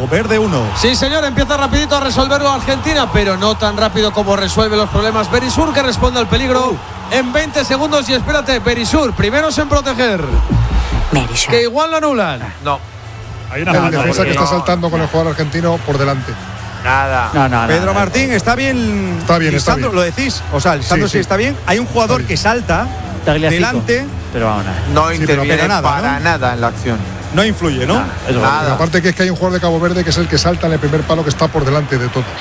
0, Verde 1. Sí, señor, empieza rapidito a resolverlo Argentina, pero no tan rápido como resuelve los problemas Berisur, que responde al peligro en 20 segundos. Y espérate, Berisur, primeros en proteger. Berisur. Que igual lo anulan. No. Hay una El defensa que está saltando con el jugador argentino por delante. Nada. No, Pedro Martín, ¿está bien? Está bien, está Lisandro, bien. ¿lo decís? O sea, Lisandro sí está bien. Hay un jugador que salta delante, pero vamos, no sí, interviene pero nada, para nada en la acción. No influye, ¿no? Nada. Aparte que es que hay un jugador de Cabo Verde que es el que salta en el primer palo, que está por delante de todos.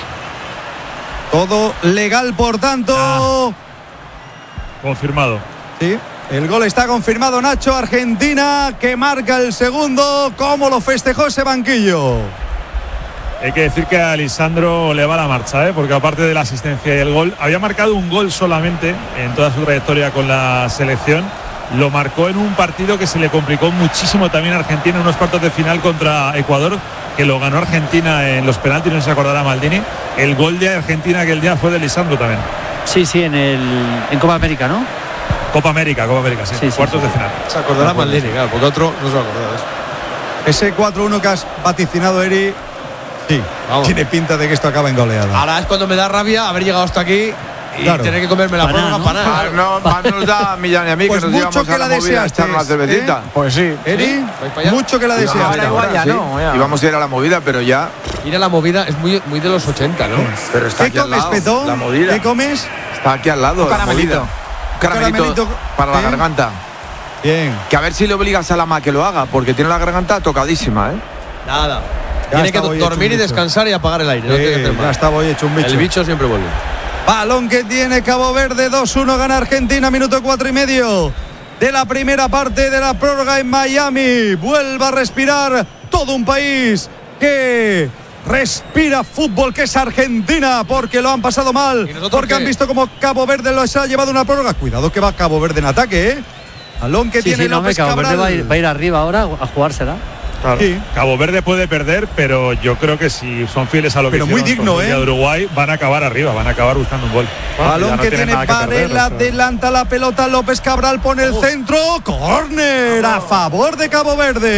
Todo legal, por tanto. Confirmado. Sí. El gol está confirmado, Nacho. Argentina que marca el segundo. ¿Cómo lo festejó ese banquillo? Hay que decir que a Lisandro le va la marcha, porque aparte de la asistencia y el gol, había marcado un gol solamente en toda su trayectoria con la selección. Lo marcó en un partido que se le complicó muchísimo también a Argentina en unos cuartos de final contra Ecuador, que lo ganó Argentina en los penaltis, no se acordará Maldini. El gol de Argentina aquel día fue de Lisandro también. Sí, en Copa América, ¿no? Copa América, sí, cuartos de final. Se acordará Maldini, claro, porque otro no se va a acordar de eso. Ese 4-1 que has vaticinado, Eri, sí, tiene pinta de que esto acaba en goleada. Ahora es cuando me da rabia haber llegado hasta aquí y tener que comerme la prórroga para nada. No, más nos da a Millán y a mí, pues que nos llevamos a la movida a echar una cervecita. Pues sí. Eri, mucho que la deseas. Ahora igual ya no. Íbamos a ir a la movida, pero ya. Ir a la movida es muy de los 80, ¿no? Pero está ¿Qué aquí comes, al lado. Petón? La movida. ¿Qué comes? Está aquí al lado. Un caramelito. Caramelito para la garganta. Bien. Que a ver si le obligas a Lama que lo haga, porque tiene la garganta tocadísima, ¿eh? Nada. Ya Tiene que está, voy dormir hecho y un bicho. descansar y apagar el aire. No tiene que hacer Ya más. está, voy hecho un bicho. El bicho siempre vuelve. Balón que tiene Cabo Verde, 2-1 gana Argentina, minuto 4,5 de la primera parte de la prórroga en Miami. Vuelva a respirar todo un país que respira fútbol, que es Argentina, porque lo han pasado mal, porque han visto como Cabo Verde los ha llevado una prórroga. Cuidado que va Cabo Verde en ataque, ¿eh? Balón que tiene López Cabo Cabral. Verde va a ir arriba ahora a jugársela. Claro. Sí. Cabo Verde puede perder, pero yo creo que si son fieles a lo que Pero muy hicieron digno, con de Uruguay, van a acabar arriba, van a acabar buscando un gol. Balón que tiene nada que perder, Varela, o sea. adelanta la pelota, López Cabral pone el centro, córner a favor de Cabo Verde.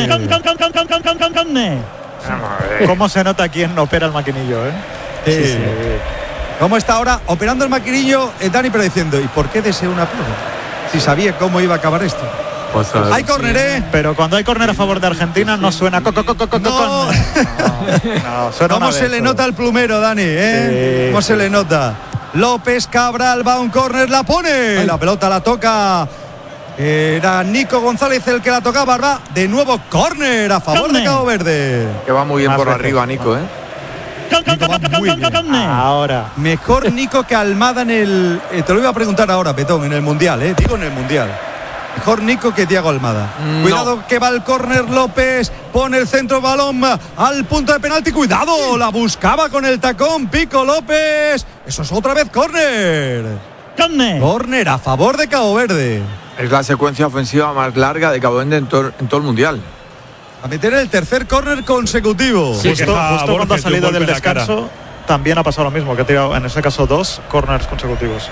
¿Cómo se nota quién opera el maquinillo, Sí. ¿Cómo está ahora operando el maquinillo Dani, pero diciendo, ¿y por qué desea una prórroga? Si sabía cómo iba a acabar esto. Hay córner, ¿eh? Pero cuando hay córner a favor de Argentina no suena No. no, suena ¿Cómo una se vez le solo. nota el plumero, Dani? Sí, ¿Cómo se le nota? López Cabral va a un córner, la pone. La pelota la toca. Era Nico González el que la tocaba. Va de nuevo córner a favor de Cabo Verde. Que va muy bien Más por veces. arriba, Nico, ¿eh? Nico va muy bien. Ahora. Mejor Nico que Almada en el. Te lo iba a preguntar ahora, Petón, en el Mundial, digo en el Mundial. Mejor Nico que Thiago Almada. No. Cuidado que va el córner López. Pone el centro, balón al punto de penalti. Cuidado, la buscaba con el tacón Pico López. Eso es otra vez córner. Córner a favor de Cabo Verde. Es la secuencia ofensiva más larga de Cabo Verde en todo el mundial. A meter el tercer córner consecutivo. Sí, Justo cuando ha salido del descanso también ha pasado lo mismo, que ha tirado en ese caso 2 corners consecutivos.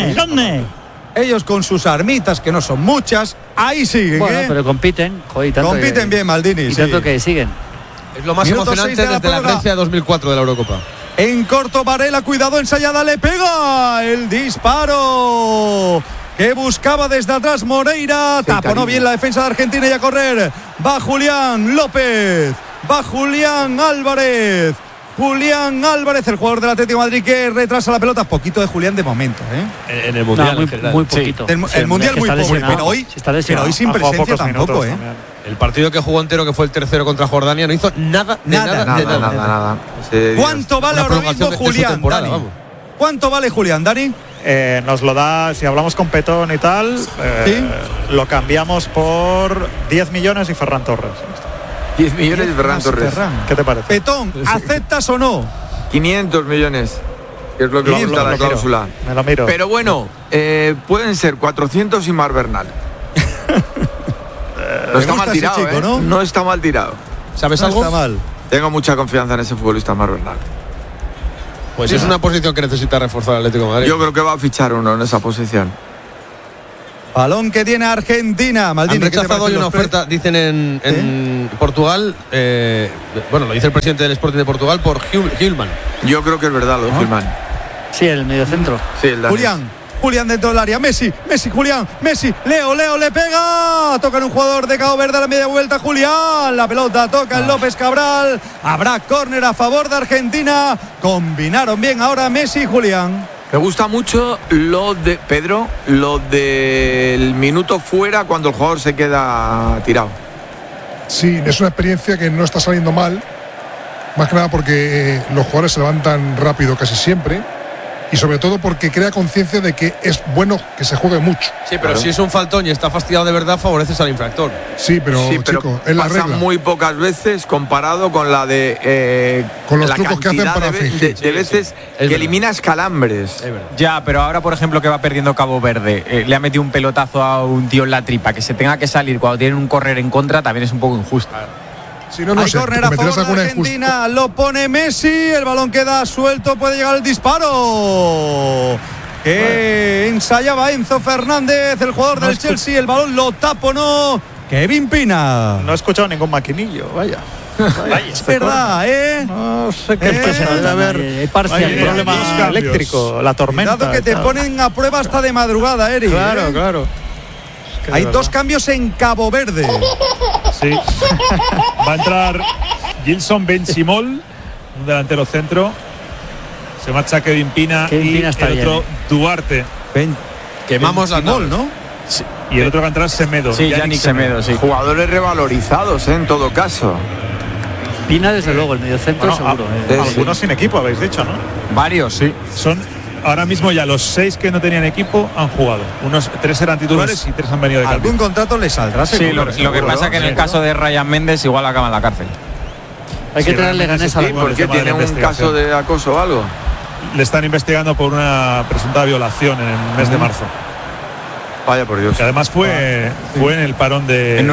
Ellos con sus armitas, que no son muchas, ahí siguen. Bueno, pero compiten. Joder, tanto Compiten bien, Maldini. Y sí. tanto que siguen. Es lo más Minuto emocionante 6 de la desde la prórroga. Grecia 2004 de la Eurocopa. En corto, Varela, cuidado, ensayada, le pega el disparo que buscaba desde atrás Moreira. Taponó bien la defensa de Argentina y a correr. Va Julián López, va Julián Álvarez. Julián Álvarez, el jugador del Atlético de Madrid, que retrasa la pelota. Poquito de Julián de momento, ¿eh? En el Mundial, muy, en general. muy poquito. El Mundial es que muy está poco, lesionado. pero hoy, Sí, está lesionado. sin Ha jugado presencia pocos tampoco, minutos ¿eh? también. El partido que jugó entero, que fue el tercero contra Jordania, no hizo nada. Nada. ¿Cuánto vale Una ahora prolongación mismo de su Julián, temporada, Dani? vamos. ¿Cuánto vale Julián, Dani? Nos lo da, si hablamos con Petón y tal, lo cambiamos por 10 millones y Ferran Torres. 10 millones de Ferran Torres. ¿Qué te parece? Petón, ¿aceptas o no? 500 millones. Que es lo que Lo cuesta la miro, cláusula. me lo miro. Pero bueno, pueden ser 400 y Mar Bernal. No está mal gusta ese tirado, chico, ¿eh? ¿no? No está mal tirado. ¿Sabes No algo? está mal. Tengo mucha confianza en ese futbolista Mar Bernal. Pues es una posición que necesita reforzar el Atlético de Madrid. Yo creo que va a fichar uno en esa posición. Balón que tiene Argentina. Maldini, han rechazado hoy una oferta, dicen en Portugal, bueno, lo dice el presidente del Sporting de Portugal, por Hillman. Yo creo que es verdad lo de Hillman. Sí, el mediocentro. Sí, el danés. Julián dentro del área, Messi, Julián, Messi, Leo le pega, toca en un jugador de Cabo Verde a la media vuelta, Julián, la pelota toca en López Cabral, habrá córner a favor de Argentina, combinaron bien ahora Messi y Julián. Me gusta mucho lo de Pedro, lo del minuto fuera cuando el jugador se queda tirado. Sí, es una experiencia que no está saliendo mal, más que nada porque los jugadores se levantan rápido casi siempre. Y sobre todo porque crea conciencia de que es bueno que se juegue mucho. Sí, pero si es un faltón y está fastidiado de verdad, favoreces al infractor. Sí, pero chico, es la regla. Pasa muy pocas veces comparado con la de con los trucos que hacen para fingir. De veces que eliminas calambres. Ya, pero ahora, por ejemplo, que va perdiendo Cabo Verde, le ha metido un pelotazo a un tío en la tripa, que se tenga que salir cuando tienen un correr en contra, también es un poco injusto. Si no, hay córner a favor de Argentina, lo pone Messi, el balón queda suelto, puede llegar el disparo. Que ensayaba Enzo Fernández, el jugador del Chelsea, el balón lo taponó Kevin Pina. No he escuchado ningún maquinillo, vaya. Es verdad, No sé qué debe haber parcial, problema eléctrico, la tormenta. Cuidado que te ponen a prueba hasta de madrugada, Eric. Claro. Hay dos cambios en Cabo Verde. Sí. Va a entrar Gilson Benchimol, un delantero centro. Se marcha Kevin Pina y el otro Duarte. Quemamos la Benchimol, ¿no? Sí. Y el otro que va a entrar Semedo. Sí, Yannick Semedo, sí. Jugadores revalorizados, en todo caso. Pina, desde luego, el mediocentro seguro. Algunos sin equipo, habéis dicho, ¿no? Varios, sí. Son ahora mismo ya los 6 que no tenían equipo han jugado. 3 eran titulares y 3 han venido de cambio. Algún contrato le saldrá. Sí, lo que pasa es que en el caso de Ryan Méndez igual acaba en la cárcel. Hay que traerle ganas a la porque tiene un caso de acoso o algo. Le están investigando por una presunta violación en el mes de marzo. Vaya por Dios. Que además fue en el parón de